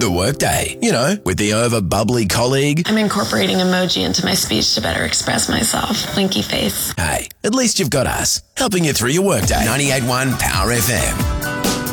your workday. You know, with the over-bubbly colleague. I'm incorporating emoji into my speech to better express myself. Winky face. Hey, at least you've got us, helping you through your workday. 98.1 Power FM.